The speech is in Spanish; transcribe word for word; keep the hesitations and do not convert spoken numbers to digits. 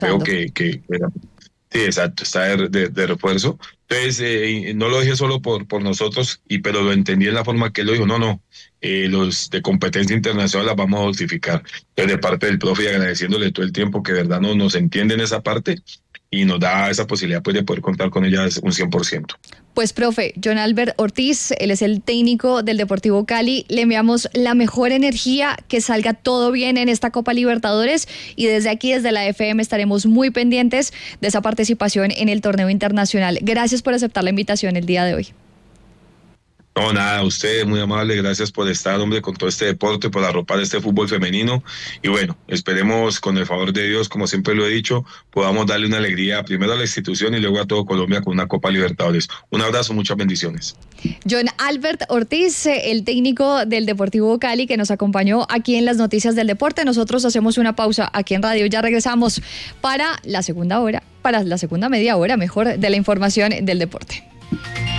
Veo que, que, que sí, exacto, está de, de, de refuerzo. Entonces, eh, no lo dije solo por, por nosotros, y pero lo entendí en la forma que él lo dijo. No, no, eh, los de competencia internacional las vamos a dosificar. Entonces, de parte del profe, y agradeciéndole todo el tiempo que de verdad no nos entiende en esa parte y nos da esa posibilidad pues, de poder contar con ellas un cien por ciento. Pues, profe, John Albert Ortiz, él es el técnico del Deportivo Cali. Le enviamos la mejor energía, que salga todo bien en esta Copa Libertadores, y desde aquí, desde la F M, estaremos muy pendientes de esa participación en el torneo internacional. Gracias por aceptar la invitación el día de hoy. No, nada, usted muy amable, gracias por estar, hombre, con todo este deporte, por arropar este fútbol femenino, y bueno, esperemos con el favor de Dios, como siempre lo he dicho, podamos darle una alegría primero a la institución y luego a todo Colombia con una Copa Libertadores. Un abrazo, muchas bendiciones. John Albert Ortiz, el técnico del Deportivo Cali, que nos acompañó aquí en las noticias del deporte. Nosotros hacemos una pausa aquí en radio, ya regresamos para la segunda hora, para la segunda media hora, mejor, de la información del deporte.